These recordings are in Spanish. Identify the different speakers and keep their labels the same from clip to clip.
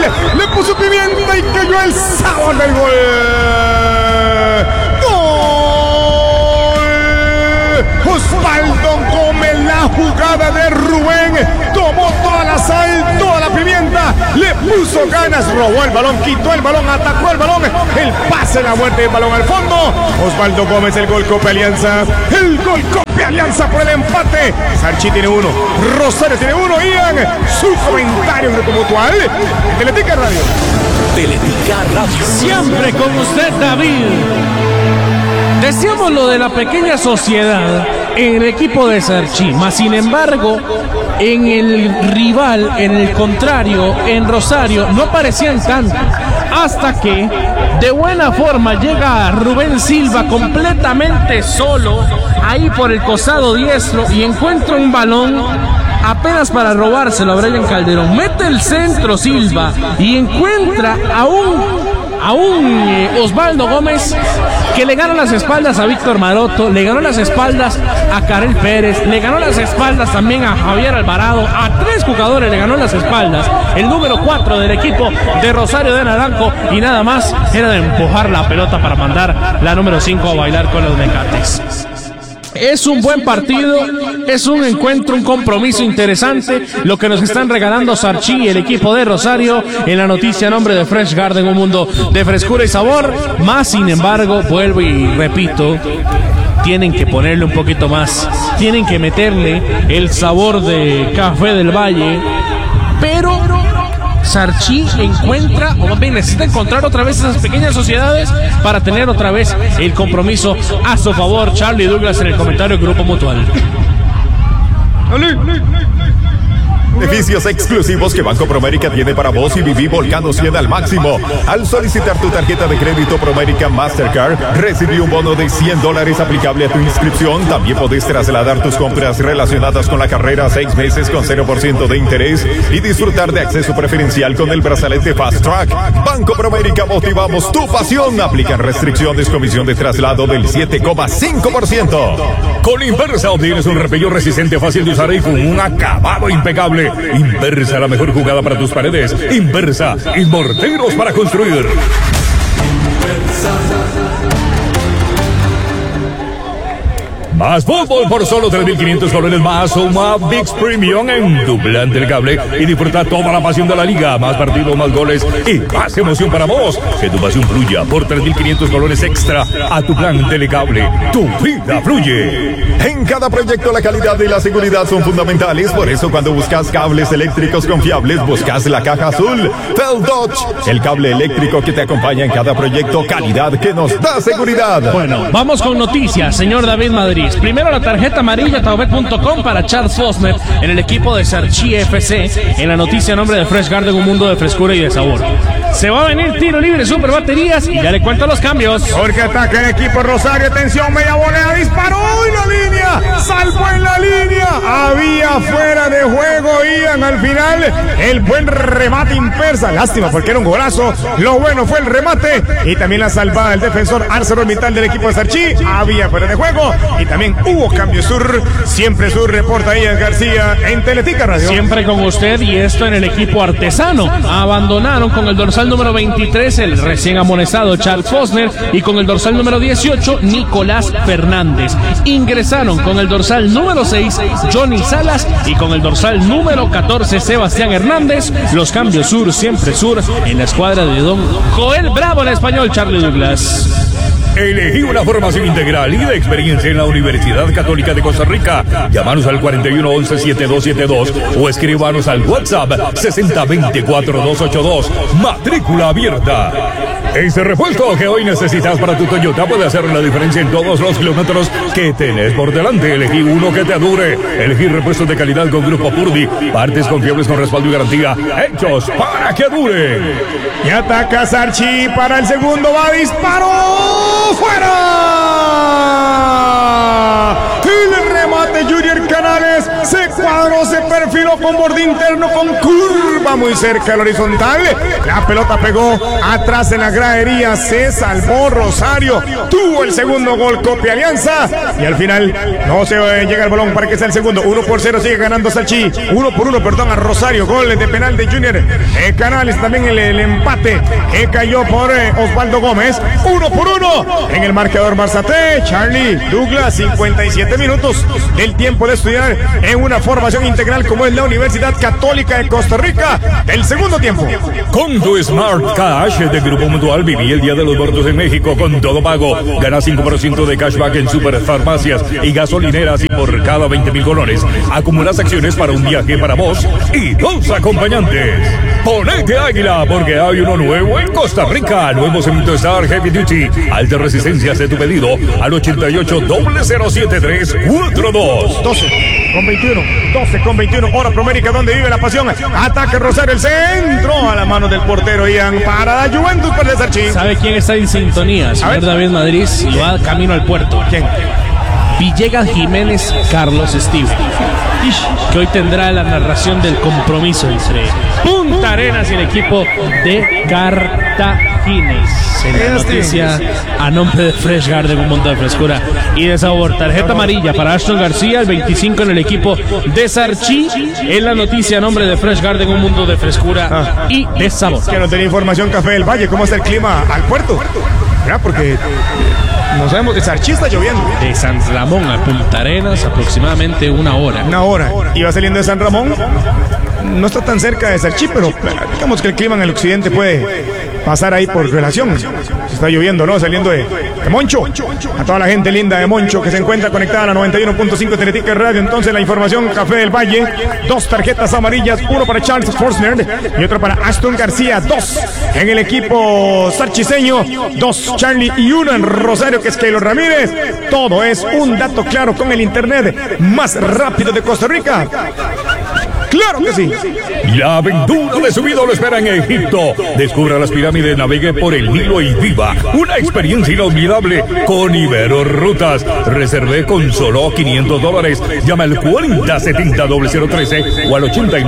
Speaker 1: le puso pimienta y cayó el sabor del gol. Osvaldo Gómez, la jugada de Rubén, tomó toda la sal, toda la pimienta, le puso ganas, robó el balón, quitó el balón, atacó el balón, el pase, la muerte del balón al fondo. Osvaldo Gómez, el gol Copa Alianza, el gol Copa Alianza por el empate. Sarchi tiene uno, Rosario tiene uno. Ian, su comentario en Grupo Mutual, Teletica Radio.
Speaker 2: Teletica Radio.
Speaker 3: Siempre con usted, David. Decíamos lo de la pequeña sociedad en el equipo de Sarchi, mas sin embargo, en el rival, en el contrario, en Rosario, no aparecían tanto, hasta que de buena forma llega Rubén Silva completamente solo, ahí por el costado diestro, y encuentra un balón apenas para robárselo a Brian Calderón. Mete el centro Silva y encuentra a un Osvaldo Gómez que le ganó las espaldas a Víctor Maroto, le ganó las espaldas a Karel Pérez, le ganó las espaldas también a Javier Alvarado, a 3 jugadores le ganó las espaldas el número 4 del equipo de Rosario de Naranjo, y nada más era de empujar la pelota para mandar la número 5 a bailar con los mecates. Es un buen partido, es un encuentro, un compromiso interesante, lo que nos están regalando Sarchi y el equipo de Rosario en la noticia a nombre de Fresh Garden, un mundo de frescura y sabor. Más sin embargo, vuelvo y repito, tienen que ponerle un poquito más, tienen que meterle el sabor de Café del Valle, pero Sarchi encuentra, o más bien necesita encontrar otra vez esas pequeñas sociedades para tener otra vez el compromiso a su favor. Charlie Douglas en el comentario Grupo Mutual.
Speaker 4: Beneficios exclusivos que Banco Promérica tiene para vos y viví volcando 100 al máximo. Al solicitar tu tarjeta de crédito Promérica Mastercard, recibí un bono de $100 aplicable a tu inscripción. También podés trasladar tus compras relacionadas con la carrera 6 meses con 0% de interés y disfrutar de acceso preferencial con el brazalete Fast Track. Banco Promérica, motivamos tu pasión. Aplican restricciones, comisión de traslado del 7,5%.
Speaker 5: Con Inversa obtienes un repello resistente, fácil de usar y con un acabado impecable. Inversa, la mejor jugada para tus paredes. Inversa y morteros para construir. Más fútbol por solo 3.500 colones más. Suma ViX Premium en tu plan del cable y disfruta toda la pasión de la liga. Más partidos, más goles y más emoción para vos. Que tu pasión fluya por 3.500 colones extra a tu plan telecable. Tu vida fluye.
Speaker 4: En cada proyecto la calidad y la seguridad son fundamentales. Por eso cuando buscas cables eléctricos confiables, buscas la caja azul Fel Dodge, el cable eléctrico que te acompaña en cada proyecto. Calidad que nos da seguridad.
Speaker 3: Bueno, vamos con noticias, señor David Madrid. Primero la tarjeta amarilla taubet.com para Charles Fosner en el equipo de Sarchi FC. En la noticia a nombre de Fresh Garden, un mundo de frescura y de sabor. Se va a venir tiro libre, super baterías, y ya le cuento los cambios.
Speaker 1: Porque ataca el equipo Rosario, atención, media volea, disparó en la línea, salvó en la línea, había fuera de juego, Ian al final, el buen remate impersa, lástima porque era un golazo, lo bueno fue el remate, y también la salvada del defensor ArcelorMittal del equipo de Sarchi, había fuera de juego, y también hubo cambio sur, siempre sur, reporta Ian García en Teletica Radio.
Speaker 3: Siempre con usted, y esto en el equipo artesano, abandonaron con el dorsal número 23 el recién amonestado Charles Fosner y con el dorsal número 18 Nicolás Fernández. Ingresaron con el dorsal número 6 Johnny Salas y con el dorsal número 14 Sebastián Hernández. Los cambios sur, siempre sur en la escuadra de don Joel Bravo, en español Charlie Douglas.
Speaker 5: Elegí una formación integral y de experiencia en la Universidad Católica de Costa Rica. Llámanos al 4111-7272 o escríbanos al WhatsApp 6020-4282. Matrícula abierta. Ese repuesto que hoy necesitas para tu Toyota puede hacer la diferencia en todos los kilómetros que tenés por delante. Elegí uno que te dure. Elegí repuestos de calidad con Grupo Purdy. Partes confiables con respaldo y garantía. Hechos para que dure.
Speaker 1: Y ataca Sarchi para el segundo. Va, disparó. ¡Fuera! El remate Junior Canales se cuadró, se perfiló con borde interno, con curva muy cerca del horizontal. La pelota pegó atrás en la gradería, se salvó Rosario, tuvo el segundo gol Copia Alianza y al final no se llega el balón para que sea el segundo. 1-0 sigue ganando Salchi, 1-1, perdón, a Rosario. Gol de penal de Junior Canales, también el empate que cayó por Osvaldo Gómez. 1-1 en el marcador Marzate. Charlie Douglas, 57 minutos del tiempo de estudiar en una formación integral como es la Universidad Católica de Costa Rica. El segundo tiempo.
Speaker 5: Con tu Smart Cash de Grupo Mutual, viví el Día de los Muertos en México con todo pago. Gana 5% de cashback en superfarmacias y gasolineras y por cada 20,000 colones acumulas acciones para un viaje para vos y 2 acompañantes. Ponete águila porque hay uno nuevo en Costa Rica. Nuevo Cemento Star Heavy Duty. Alta resistencia, hace tu pedido al 88-007-342.
Speaker 1: 12:21, hora promérica donde vive la pasión. Ataque Rosario, el centro a la mano del portero Ian para la Juventus por el Sarchi.
Speaker 3: ¿Sabe quién está en sintonía? Señor David Madrid, y va camino al puerto.
Speaker 1: ¿Quién?
Speaker 3: Villegas Jiménez Carlos Steve, que hoy tendrá la narración del compromiso entre Punta Arenas y el equipo de Cartagines. En la noticia a nombre de Fresh Garden, un mundo de frescura y de sabor. Tarjeta amarilla para Ashton García, el 25 en el equipo de Sarchi. En la noticia a nombre de Fresh Garden, un mundo de frescura y de sabor.
Speaker 1: Que no tenía información Café del Valle, ¿cómo está el clima al puerto? ¿Verdad? Porque no sabemos, de Sarchi está lloviendo.
Speaker 3: De San Ramón a Punta Arenas aproximadamente una hora.
Speaker 1: Iba saliendo de San Ramón. No está tan cerca de Sarchi, pero digamos que el clima en el occidente puede pasar ahí por relación. Se está lloviendo, ¿no? Saliendo de Moncho. A toda la gente linda de Moncho que se encuentra conectada a la 91.5 Teletica Radio. Entonces la información Café del Valle. 2 tarjetas amarillas, 1 para Charles Forsner y otro para Ashton García. 2 en el equipo sarchiseño, 2 Charlie y 1 en Rosario, que es Keylor Ramírez. Todo es un dato claro con el internet más rápido de Costa Rica. ¡Claro que sí!
Speaker 5: La aventura de su vida lo espera en Egipto. Descubra las pirámides, navegue por el Nilo y viva una experiencia inolvidable con Ibero Rutas. Reservé con solo $500. Llama al 4070-0013 o al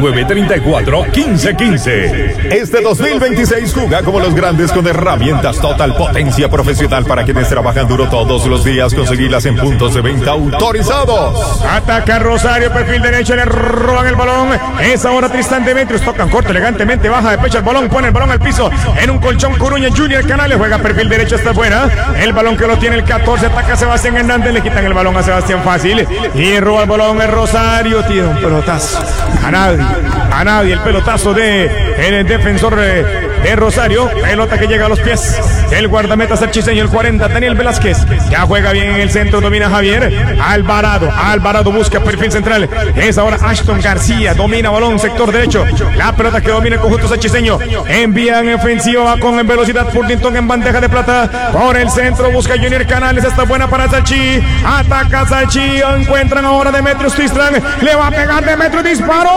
Speaker 5: 8934-1515.
Speaker 4: Este 2026 juega como los grandes con herramientas Total Potencia Profesional para quienes trabajan duro todos los días. Conseguirlas en puntos de venta autorizados.
Speaker 1: Ataca Rosario, perfil derecho, le roban el balón. Es ahora Tristán Demetrios, tocan corto elegantemente, baja de pecho el balón, pone el balón al piso en un colchón. Coruña Junior Canales juega perfil derecho, está buena. El balón que lo tiene el 14, ataca Sebastián Hernández, le quitan el balón a Sebastián fácil y roba el balón el Rosario, tiene un pelotazo. A nadie el pelotazo de el defensor de Rosario, pelota que llega a los pies el guardameta sarchiseño, el 40, Daniel Velázquez, ya juega bien en el centro, domina Javier Alvarado busca perfil central, es ahora Ashton García, domina balón, sector derecho, la pelota que domina el conjunto sarchiseño, envía en ofensiva, va con en velocidad Furtington en bandeja de plata, por el centro busca Junior Canales, está buena para Salchi, ataca Salchi, encuentran ahora Demetrios Tristán, le va a pegar Demetrios, disparó,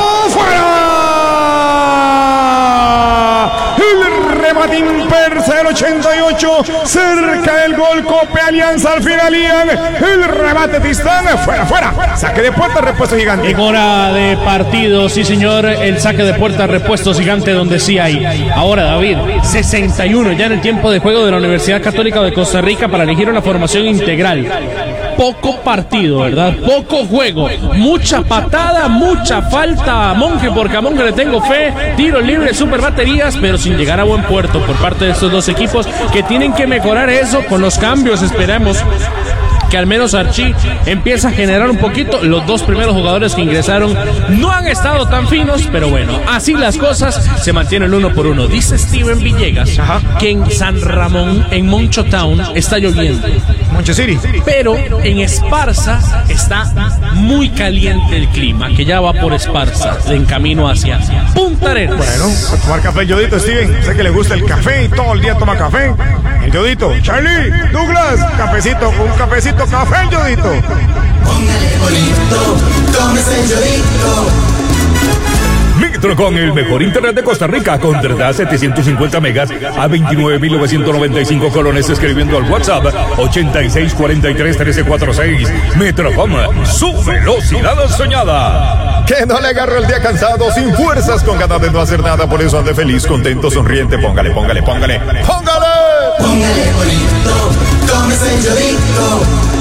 Speaker 1: fuera, el remate impersa del 88, cerca del gol, Cope Alianza al final, Ian, el remate Tristán, fuera, saque de puerta, repuesto gigante.
Speaker 3: En hora de partido, sí señor, el saque de puerta, repuesto gigante donde sí hay. Ahora David, 61 ya en el tiempo de juego de la Universidad Católica de Costa Rica para elegir una formación integral. Poco partido, ¿verdad? Poco juego, mucha patada, mucha falta a Monje, porque a Monje le tengo fe, tiro libre, super baterías, pero sin llegar a buen puerto por parte de estos dos equipos que tienen que mejorar eso con los cambios. Esperemos que al menos Archie empieza a generar un poquito. Los dos primeros jugadores que ingresaron no han estado tan finos, pero bueno, así las cosas, se mantiene el 1-1. Dice Steven Villegas que en San Ramón, en Moncho Town, está lloviendo.
Speaker 1: Moncho City.
Speaker 3: Pero en Esparza está muy caliente el clima, que ya va por Esparza, en camino hacia Punta Arenas.
Speaker 1: Bueno, a tomar café el Yodito, Steven. Sé que le gusta el café y todo el día toma café. El Yodito. Charlie, Douglas, cafecito, un cafecito, café el Yodito.
Speaker 2: Póngale bolito, tómese el Yodito.
Speaker 5: Metrocom, el mejor internet de Costa Rica. Contrata 750 megas a 29.995 colones escribiendo al WhatsApp 8643-1346. Metrocom, su velocidad soñada.
Speaker 4: Que no le agarre el día cansado, sin fuerzas, con ganas de no hacer nada. Por eso ande feliz, contento, sonriente. Póngale.
Speaker 6: Póngale bonito, con ese chorito.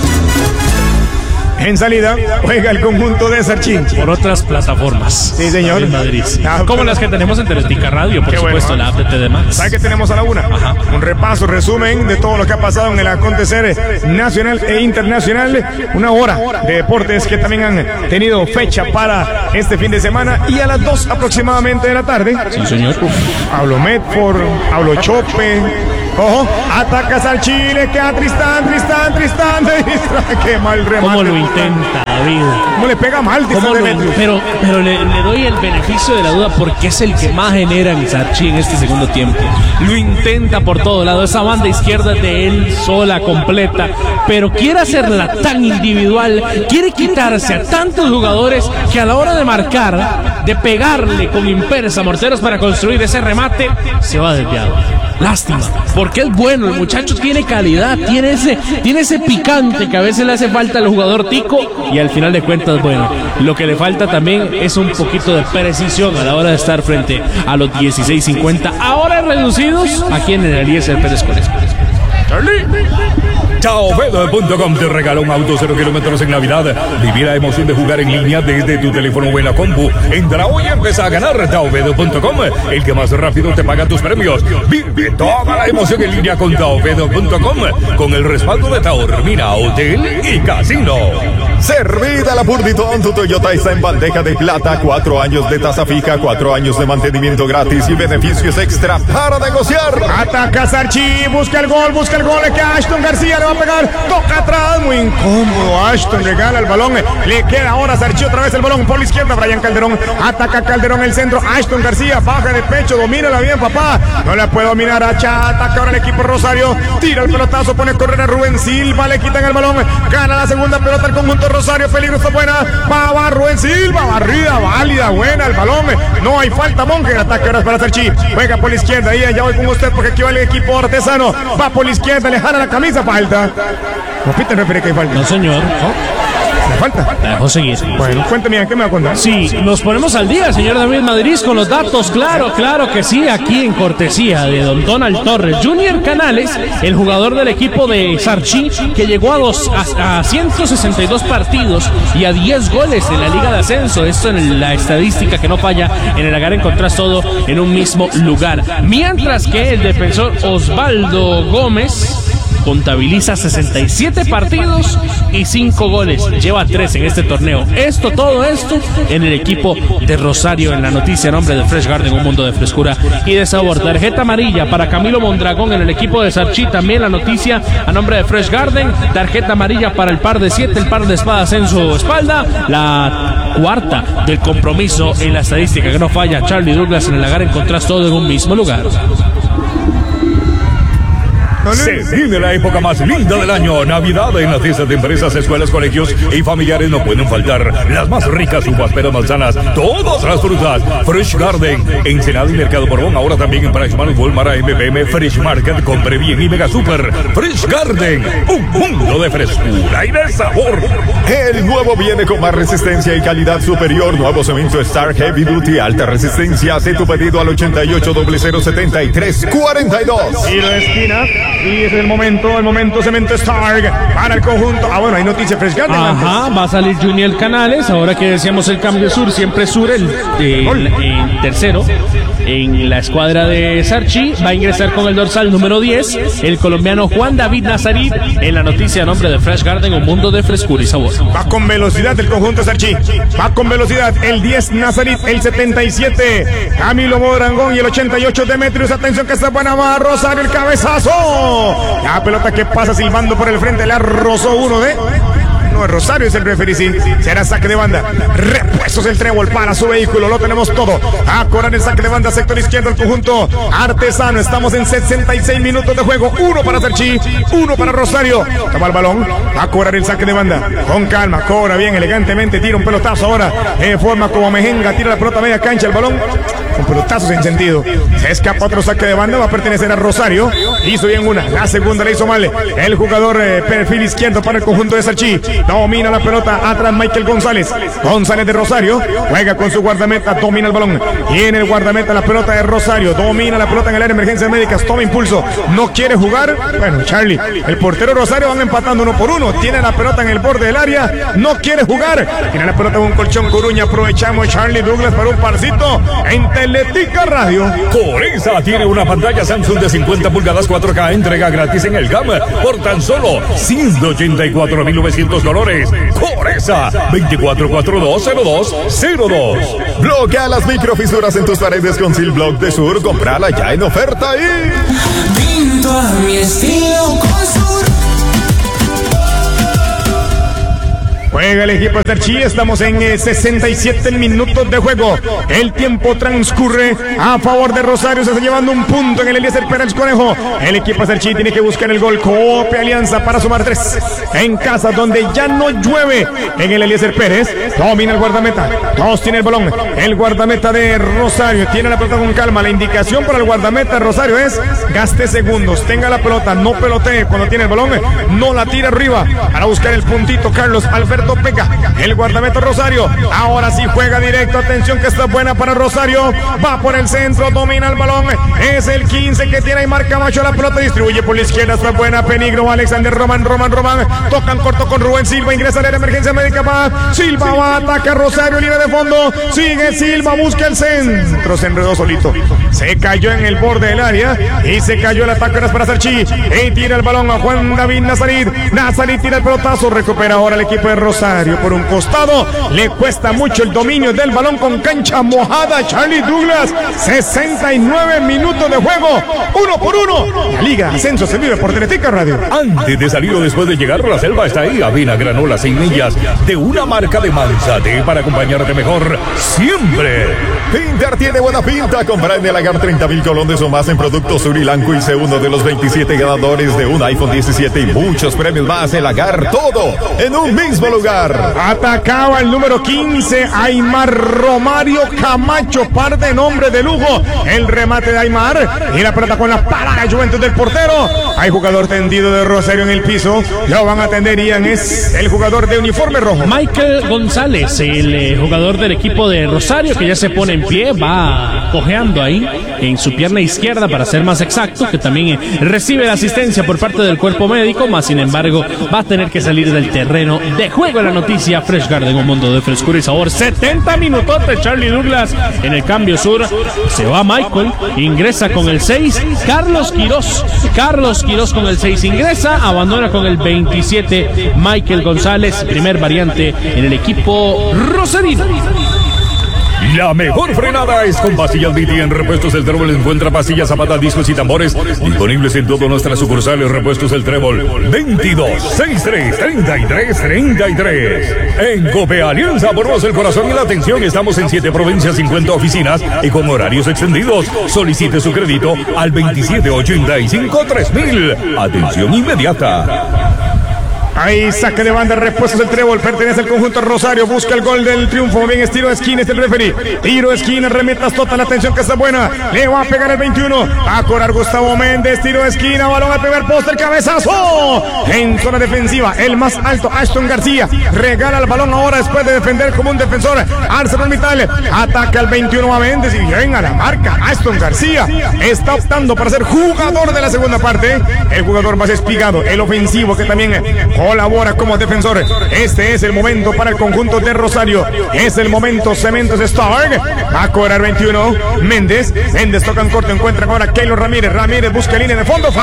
Speaker 1: En salida, juega el conjunto de Sarchi.
Speaker 3: Por otras plataformas.
Speaker 1: Sí, señor.
Speaker 3: En Madrid. Como las que tenemos en Teletica Radio, por supuesto,
Speaker 1: bueno.
Speaker 3: la app de TDMax.
Speaker 1: ¿Sabe qué tenemos a la una?
Speaker 3: Ajá.
Speaker 1: Un repaso, resumen de todo lo que ha pasado en el acontecer nacional e internacional. Una hora de deportes que también han tenido fecha para este fin de semana. Y a las 2 aproximadamente de la tarde.
Speaker 3: Sí, señor.
Speaker 1: Hablo Medford, hablo Chope. Ojo, ataca Sarchi, le queda Tristán. Qué mal remate.
Speaker 3: ¿Cómo lo intenta, David?
Speaker 1: ¿Cómo le pega mal?
Speaker 3: ¿Cómo
Speaker 1: Tristán
Speaker 3: lo, pero le doy el beneficio de la duda porque es el que más genera en Sarchi en este segundo tiempo. Lo intenta por todo lado. Esa banda izquierda de él sola, completa. Pero quiere hacerla tan individual. Quiere quitarse a tantos jugadores que a la hora de marcar, de pegarle con impersa morteros para construir ese remate, se va desviado. Lástima, porque es bueno, el muchacho tiene calidad, tiene ese picante que a veces le hace falta al jugador tico y al final de cuentas, bueno, lo que le falta también es un poquito de precisión a la hora de estar frente a los 16.50, ahora reducidos aquí en el Eliezer Pérez Coles.
Speaker 5: Taovedo.com te regala un auto 0 kilómetros en Navidad. Viví la emoción de jugar en línea desde tu teléfono o en la compu. Entra hoy y empieza a ganar. Taovedo.com, el que más rápido te paga tus premios. Vive toda la emoción en línea con Taovedo.com, con el respaldo de Taormina Hotel y Casino.
Speaker 4: Servida la Purditón, tu Toyota está en bandeja de plata. 4 años de tasa fija, 4 años de mantenimiento gratis y beneficios extra para negociar.
Speaker 1: Ataca Sarchi, busca el gol, le queda Ashton García, le va a pegar, toca atrás, muy incómodo. Ashton regala el balón, le queda ahora Sarchi otra vez el balón por la izquierda. Brian Calderón, ataca Calderón el centro. Ashton García baja de pecho, domínala bien, papá. No la puede dominar Hacha, ataca ahora el equipo Rosario, tira el pelotazo, pone a correr a Rubén Silva, le quitan el balón, gana la segunda pelota el conjunto Rosario, peligro, está buena, va Rubén Silva, barrida, válida, buena el balón, no hay falta, Monge, el ataque ahora es para Sarchi, juega por la izquierda, ahí ya voy con usted porque aquí va el equipo artesano, va por la izquierda, le jala la camisa, falta. No pita el referee que hay falta.
Speaker 3: No, señor.
Speaker 1: ¿Le falta?
Speaker 3: La dejó seguir.
Speaker 1: Bueno, cuénteme, ¿qué me va a contar?
Speaker 3: Sí, nos ponemos al día, señor David Madrid, con los datos, claro que sí, aquí en cortesía de don Donald Torres. Junior Canales, el jugador del equipo de Sarchi, que llegó a 162 partidos y a 10 goles en la Liga de Ascenso. Esto en la estadística que no falla, en el Agar encontrás todo en un mismo lugar. Mientras que el defensor Osvaldo Gómez contabiliza 67 partidos y 5 goles. Lleva 3 en este torneo. Todo esto en el equipo de Rosario. En la noticia a nombre de Fresh Garden, un mundo de frescura y de sabor. Tarjeta amarilla para Camilo Mondragón en el equipo de Sarchi. También la noticia a nombre de Fresh Garden. Tarjeta amarilla para el par de 7, el par de espadas en su espalda. La cuarta del compromiso en la estadística que no falla. Charlie Douglas en el Agar encontrás todo en un mismo lugar.
Speaker 5: Se viene la época más linda del año, Navidad. En las fiestas de empresas, escuelas, colegios y familiares no pueden faltar las más ricas uvas, peras, manzanas, todas las frutas. Fresh Garden, Ensenada y Mercado Borbón, ahora también en Pricemart, Walmart, MPM, Fresh Market, Compre Bien y Mega Super. Fresh Garden, un mundo de frescura y de sabor.
Speaker 4: El nuevo viene con más resistencia y calidad superior. Nuevo cemento Star Heavy Duty, alta resistencia. Hace tu pedido al 88007342.
Speaker 1: Tiro de esquina. Y es el momento Cemento Stark para el conjunto. Bueno, hay noticias Fresh Garden.
Speaker 3: Ajá, va a salir Junior Canales. Ahora que decíamos el cambio sur, siempre sur, el tercero en la escuadra de Sarchi. Va a ingresar con el dorsal número 10, el colombiano Juan David Nazarit. En la noticia a nombre de Fresh Garden, un mundo de frescura y sabor.
Speaker 1: Va con velocidad el conjunto Sarchi. Va con velocidad el 10 Nazarit, el 77 Camilo Modrangón y el 88 Demetrius. Atención que está buena, va Rosario, el cabezazo. La pelota que pasa silbando por el frente, le rozó uno de No, Rosario es el referee, sí. Será saque de banda. Repuestos el trébol para su vehículo. Lo tenemos todo. A cobrar el saque de banda, sector izquierdo, el conjunto artesano. Estamos en 66 minutos de juego. 1 para Cerchi, 1 para Rosario. Toma el balón. A cobrar el saque de banda. Con calma, cobra bien, elegantemente. Tira un pelotazo ahora. En forma como mejenga. Tira la pelota a media cancha. El balón con pelotazos en sentido. Se escapa otro saque de banda. Va a pertenecer a Rosario. Hizo bien una. La segunda le hizo mal. El jugador perfil izquierdo para el conjunto de Cerchi. Domina la pelota atrás Michael González. González de Rosario. Juega con su guardameta. Domina el balón. Tiene el guardameta la pelota de Rosario. Domina la pelota en el área de emergencias médicas. Toma impulso. No quiere jugar. Bueno, Charlie, el portero Rosario van empatando 1 por 1. Tiene la pelota en el borde del área. No quiere jugar. Tiene la pelota en un colchón Coruña. Aprovechamos Charlie Douglas para un parcito en Teletica Radio.
Speaker 5: Coresa tiene una pantalla Samsung de 50 pulgadas 4K. Entrega gratis en el GAM por tan solo $184,900. Coresa 24420202.
Speaker 4: Bloquea las microfisuras en tus paredes con Silblock de Sur. Comprala ya en oferta y...
Speaker 6: Pinto a mi estilo con Sur.
Speaker 1: Juega el equipo de Cerchi, estamos en 67 minutos de juego. El tiempo transcurre a favor de Rosario, se está llevando un punto en el Eliezer Pérez Conejo. El equipo de Cerchi tiene que buscar el gol. Cope Alianza para sumar 3 en casa donde ya no llueve en el Eliezer Pérez. Domina el guardameta, 2 tiene el balón. El guardameta de Rosario tiene la pelota con calma. La indicación para el guardameta de Rosario es: gaste segundos, tenga la pelota, no pelotee cuando tiene el balón, no la tira arriba para buscar el puntito. Carlos Alberto Pega, el guardameta Rosario, ahora sí juega directo, atención que está buena para Rosario, va por el centro, domina el balón, es el 15 que tiene Aymar Camacho, la pelota distribuye por la izquierda, está buena, peligro, Alexander Román, tocan corto con Rubén Silva, ingresa a la emergencia médica, va, Silva va, ataca Rosario, línea de fondo, sigue Silva, busca el centro, se enredó solito, se cayó en el borde del área, y se cayó el ataque para Cerchi, y tira el balón a Juan David Nazarit tira el pelotazo, recupera ahora el equipo de Rosario por un costado, le cuesta mucho el dominio del balón con cancha mojada. Charlie Douglas, 69 minutos de juego, 1 por 1. La Liga Ascenso se vive por Teletica Radio.
Speaker 5: Antes de salir o después de llegar a la selva está ahí avena, granola, semillas de una marca de Manzate para acompañarte mejor siempre.
Speaker 4: Pintar tiene buena pinta. Compra en el Agar 30,000 colones o más en productos Surilanco y sé uno de los 27 ganadores de un iPhone 17 y muchos premios más. El Agar, todo en un mismo lugar.
Speaker 1: Atacaba el número 15, Aymar Romario Camacho, par de nombre de lujo. El remate de Aymar y la pelota con la parada de Juventud del portero. Hay jugador tendido de Rosario en el piso. Lo van a atender. Ian es el jugador de uniforme rojo.
Speaker 3: Michael González, el jugador del equipo de Rosario, que ya se pone en pie, va cojeando ahí en su pierna izquierda, para ser más exacto, que también recibe la asistencia por parte del cuerpo médico, más sin embargo va a tener que salir del terreno de juego. La noticia: Fresh Garden, un mundo de frescura y sabor. 70 minutos de Charlie Douglas en el cambio sur. Se va Michael, ingresa con el 6 Carlos Quirós con el 6 ingresa, abandona con el 27 Michael González, primer variante en el equipo rosarino.
Speaker 5: La mejor frenada es con Pastillas Viti. En Repuestos El Trébol encuentra pastillas, zapatas, discos y tambores disponibles en todas nuestras sucursales. Repuestos El Trébol, 22633333. En Cope Alianza, ponemos el corazón y la atención. Estamos en 7 provincias, 50 oficinas y con horarios extendidos. Solicite su crédito al 2785-3000. Atención inmediata.
Speaker 1: Ahí saque de banda, Repuestos El Trébol, pertenece al conjunto Rosario, busca el gol del triunfo, bien estilo de esquina, es el referee, tiro de esquina, remetas total, atención que está buena, le va a pegar el 21, a cobrar Gustavo Méndez, tiro de esquina, balón al primer poste, el cabezazo, en zona defensiva, el más alto, Ashton García, regala el balón ahora después de defender como un defensor, Arsenal Vital, ataca el 21 a Méndez y bien a la marca, Ashton García, está optando para ser jugador de la segunda parte, el jugador más espigado, el ofensivo que también colabora como defensor. Este es el momento para el conjunto de Rosario. Es el momento. Cementos Stark. Va a cobrar 21. Méndez toca en corto. Encuentra ahora Keylor Ramírez. Ramírez busca línea de fondo.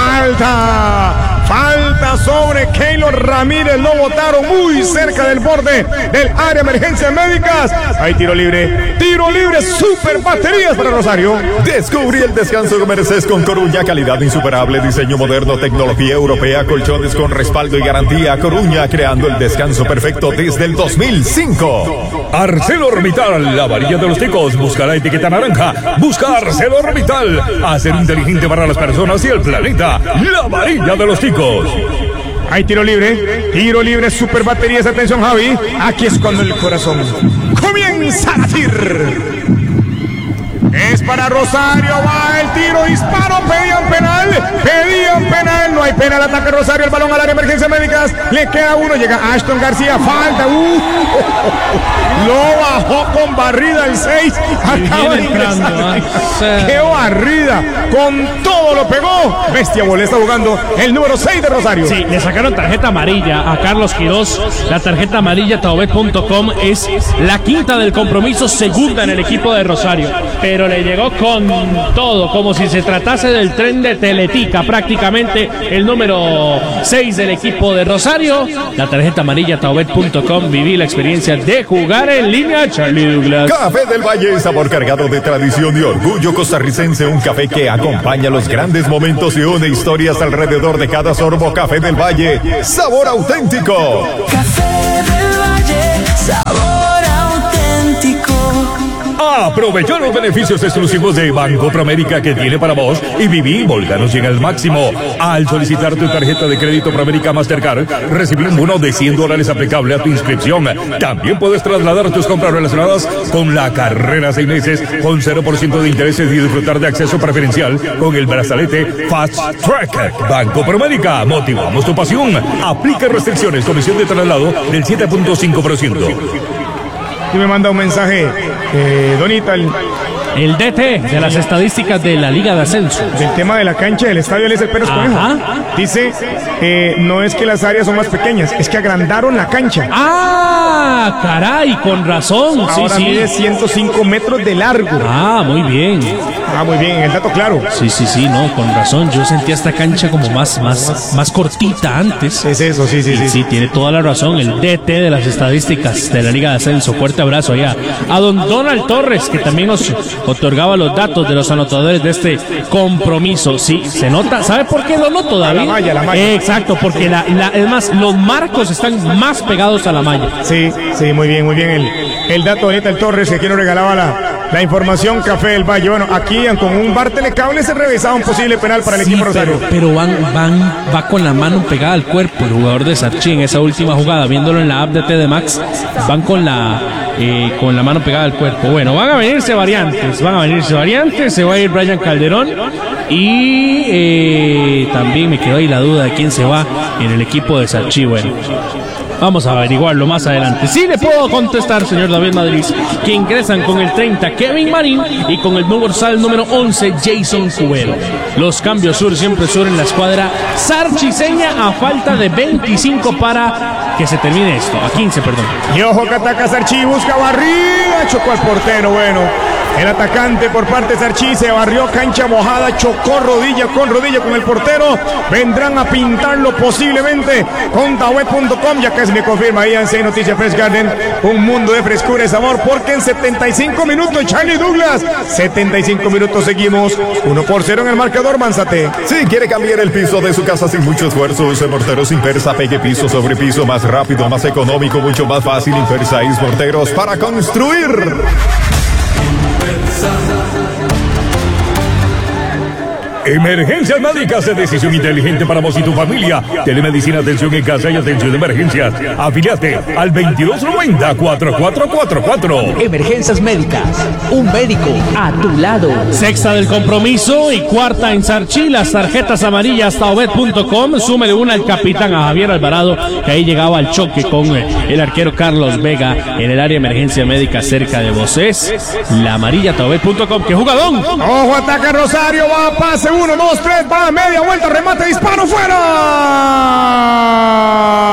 Speaker 1: Falta sobre Keylor Ramírez. Lo botaron muy cerca del borde del área. Emergencias médicas. Hay tiro libre. Super baterías para Rosario.
Speaker 4: Descubrí el descanso que mereces con Coruña. Calidad insuperable. Diseño moderno. Tecnología europea. Colchones con respaldo y garantía. a Coruña, creando el descanso perfecto desde el 2005.
Speaker 5: ArcelorMittal, la varilla de los ticos. Busca la etiqueta naranja. Busca ArcelorMittal. Hacer inteligente para las personas y el planeta. La varilla de los ticos.
Speaker 1: Hay tiro libre, super baterías. Atención, Javi. Aquí es cuando el corazón comienza a latir. Es para Rosario, va el tiro, disparo, pedían penal, no hay penal, ataca Rosario, el balón al área, emergencias médicas, le queda uno, llega Ashton García, falta, lo bajó con barrida el 6, acaba de ingresar, qué barrida, con todo lo pegó, Bestia Bol está jugando el número 6 de Rosario.
Speaker 3: Sí, le sacaron tarjeta amarilla a Carlos Quirós, la tarjeta amarilla taobet.com es la quinta del compromiso, segunda en el equipo de Rosario, pero le llegó con todo, como si se tratase del tren de Teletica, prácticamente el número 6 del equipo de Rosario. La tarjeta amarilla taobet.com, viví la experiencia de jugar en línea, Charlie Douglas.
Speaker 4: Café del Valle, sabor cargado de tradición y orgullo costarricense, un café que acompaña los grandes momentos y une historias alrededor de cada sorbo. Café del Valle, sabor auténtico.
Speaker 6: Café del Valle, sabor auténtico.
Speaker 5: Aprovecha los beneficios exclusivos de Banco Promérica que tiene para vos y viví volcanos en el máximo. Al solicitar tu tarjeta de crédito Promérica Mastercard, recibí un bono de $100 aplicable a tu inscripción. También puedes trasladar tus compras relacionadas con la carrera 6 meses con 0% de intereses y disfrutar de acceso preferencial con el brazalete Fast Track. Banco Promérica, motivamos tu pasión. Aplica restricciones, comisión de traslado del 7.5%.
Speaker 1: Y me manda un mensaje, Donita,
Speaker 3: El DT de las estadísticas de la Liga de Ascenso.
Speaker 1: del tema de la cancha del estadio Eliezer Pérez Conejo. Dice, no es que las áreas son más pequeñas, es que agrandaron la cancha.
Speaker 3: ¡Ah! Caray, con razón.
Speaker 1: Ahora mide 105 metros de largo.
Speaker 3: Ah, muy bien.
Speaker 1: Muy bien, el dato claro.
Speaker 3: Sí, no, con razón. Yo sentía esta cancha como más cortita antes.
Speaker 1: Es eso, sí.
Speaker 3: Sí, tiene toda la razón. El DT de las estadísticas de la Liga de Ascenso. Fuerte abrazo allá a don Donald Torres, que también nos otorgaba los datos de los anotadores de este compromiso. Sí, se nota. ¿Sabe por qué lo noto, David?
Speaker 1: La malla.
Speaker 3: Exacto, porque además los marcos están más pegados a la malla.
Speaker 1: Sí, muy bien. El dato de el Torres, que aquí nos regalaba la información. Café del Valle. Bueno, aquí con un bar telecable se revisaba un posible penal para el equipo Rosario.
Speaker 3: Pero va con la mano pegada al cuerpo. El jugador de Sarchi en esa última jugada, viéndolo en la app de TD Max, van con la mano pegada al cuerpo. Bueno, van a venirse variantes. Se va a ir Brian Calderón. Y también me quedó ahí la duda de quién se va en el equipo de Sarchi. Bueno, vamos a averiguarlo más adelante. Sí le puedo contestar, señor David Madrid, que ingresan con el 30 Kevin Marín y con el dorsal número 11 Jason Cubero. Los cambios siempre sur en la escuadra sarchiseña a falta de 25 para que se termine esto. A 15, perdón.
Speaker 1: Y ojo que ataca Sarchi, busca barrida, chocó al portero. Bueno, el atacante por parte de Sarchi se barrió, cancha mojada, chocó rodilla con el portero. Vendrán a pintarlo posiblemente con taobet.com, ya casi me confirma ahí en C Noticias Fresh Garden, un mundo de frescura y sabor, porque en 75 minutos, Charlie Douglas, 75 minutos seguimos 1-0 en el marcador, Manzate.
Speaker 4: Si quiere cambiar el piso de su casa sin mucho esfuerzo, use Morteros Impersa, pegue piso sobre piso, más rápido, más económico, mucho más fácil. Impersa es morteros para construir.
Speaker 5: Emergencias médicas de decisión inteligente para vos y tu familia. Telemedicina, atención en casa y atención de emergencias. Afíliate al 2290-4444.
Speaker 7: Emergencias médicas, un médico a tu lado.
Speaker 3: Sexta del compromiso y cuarta en Sarchi. Las tarjetas amarillas taobet.com. Súmele una al capitán, a Javier Alvarado, que ahí llegaba al choque con el arquero Carlos Vega en el área de emergencia médica cerca de vos. Es la amarilla taobet.com. ¡Qué jugadón!
Speaker 1: Ojo, ataca Rosario, va a pase 1, 2, 3, va a media vuelta, remate, disparo, fuera.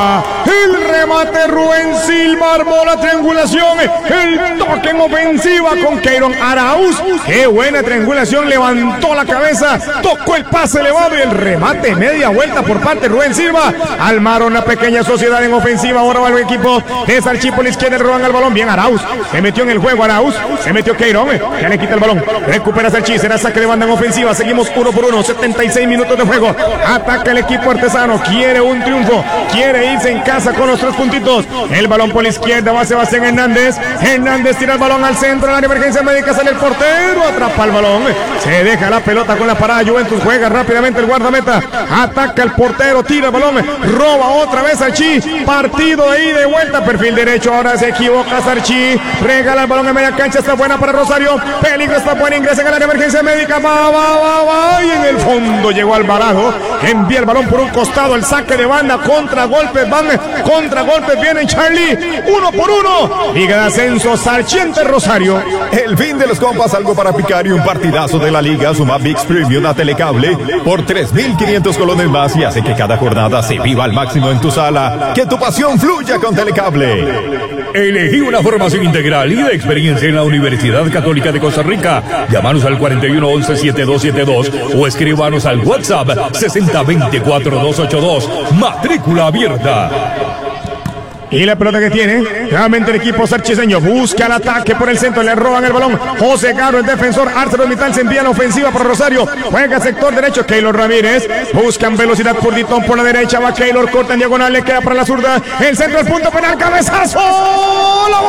Speaker 1: El remate Rubén Silva armó la triangulación. El toque en ofensiva con Keiron Arauz. Qué buena triangulación. Levantó la cabeza. Tocó el pase elevado y el remate media vuelta por parte de Rubén Silva. Armaron una pequeña sociedad en ofensiva. Ahora va el equipo de Sarchi por la izquierda. Roban al balón. Bien Arauz. Se metió en el juego Arauz. Se metió Keiron. Ya le quita el balón. Recupera Sarchi. Será saque de banda en ofensiva. Seguimos 1 por 1. 76 minutos de juego. Ataca el equipo artesano. Quiere un triunfo. Quiere irse en casa con los 3 puntitos. El balón por la izquierda. Va Sebastián Hernández. Hernández tira el balón al centro. La emergencia médica. Sale el portero. Atrapa el balón. Se deja la pelota con la parada. Juventus juega rápidamente el guardameta. Ataca el portero. Tira el balón. Roba otra vez Sarchi. Partido de ida y vuelta. Perfil derecho. Ahora se equivoca Sarchi. Regala el balón en media cancha. Está buena para Rosario. Peligro. Está buena. Ingresa en el área de emergencia médica. Va. Y en el fondo llegó Alvarado. Envía el balón por un costado. El saque de banda. Contragolpes van. Contragolpes vienen Charlie. 1 por 1. Liga de ascenso. Sarchi ante Rosario.
Speaker 4: El fin de los compas, algo para picar y un partidazo de la liga. Suma ViX Premium a Telecable por 3.500 colones más y hace que cada jornada se viva al máximo en tu sala. Que tu pasión fluya con Telecable.
Speaker 5: Elegí una formación integral y de experiencia en la Universidad Católica de Costa Rica. Llámanos al 4111-7272 o escríbanos al WhatsApp 6020-4282. Matrícula abierta.
Speaker 1: Y la pelota que tiene, nuevamente el equipo sarchiseño busca el ataque por el centro, le roban el balón. José Caro, el defensor, ArcelorMittal se envía a la ofensiva para Rosario. Juega sector derecho, Keylor Ramírez. Buscan velocidad por Ditón por la derecha, va Keylor, corta en diagonal, le queda para la zurda. El centro, el punto penal, cabezazo.